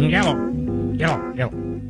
yellow. Yellow, yellow.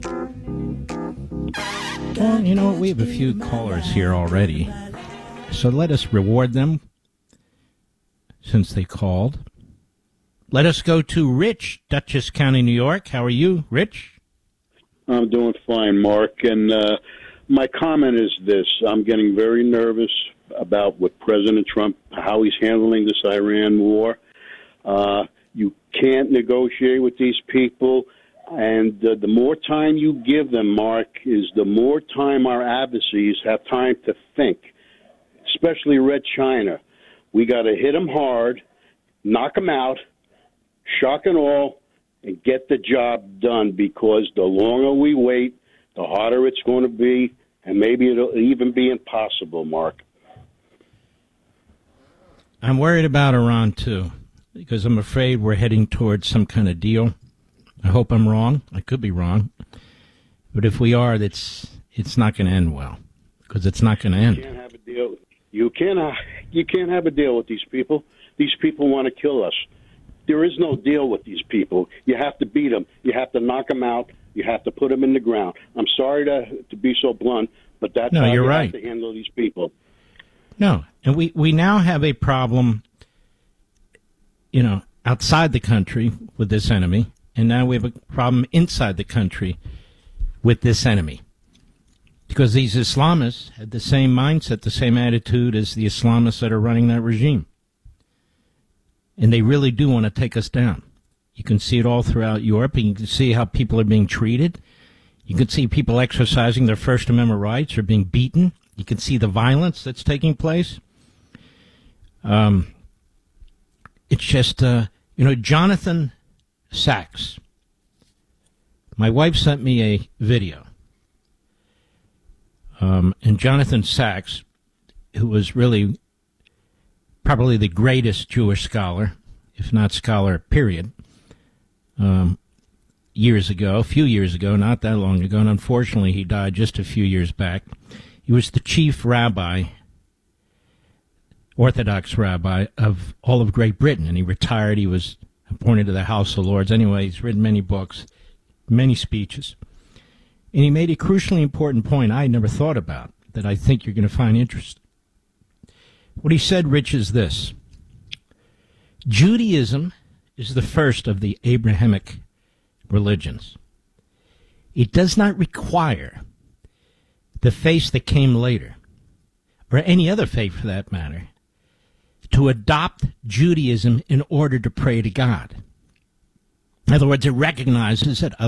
Well, you know, we have a few callers here already, so let us reward them since they called. Let us go to Rich, Dutchess County, New York. How are you, Rich? I'm doing fine, Mark. And my comment is this. I'm getting very nervous about what President Trump, how he's handling this Iran war. You can't negotiate with these people. And the more time you give them, Mark, is the more time our adversaries have time to think, especially Red China. We got to hit them hard, knock them out, shock and awe, and get the job done, because the longer we wait, the harder it's going to be, and maybe it'll even be impossible, Mark. I'm worried about Iran, too, because I'm afraid we're heading towards some kind of deal. I hope I'm wrong. I could be wrong. But if we are, it's not going to end well, because it's not going to end. You can't have a deal. You can't have a deal with these people. These people want to kill us. There is no deal with these people. You have to beat them. You have to knock them out. You have to put them in the ground. I'm sorry to be so blunt, but that's how you have to handle these people. No, and we now have a problem, you know, outside the country with this enemy, and now we have a problem inside the country with this enemy. Because these Islamists had the same mindset, the same attitude as the Islamists that are running that regime. And they really do want to take us down. You can see it all throughout Europe, and you can see how people are being treated. You can see people exercising their First Amendment rights or being beaten. You can see the violence that's taking place. It's just, Jonathan Sachs. My wife sent me a video. And Jonathan Sachs, who was really probably the greatest Jewish scholar, if not scholar, period, a few years ago, not that long ago, and unfortunately he died just a few years back. He was the chief rabbi, Orthodox rabbi, of all of Great Britain, and he retired. He was appointed to the House of Lords. Anyway, he's written many books, many speeches. And he made a crucially important point I had never thought about that I think you're going to find interesting. What he said, Rich, is this. Judaism is the first of the Abrahamic religions. It does not require the faith that came later, or any other faith for that matter, to adopt Judaism in order to pray to God. In other words, it recognizes that other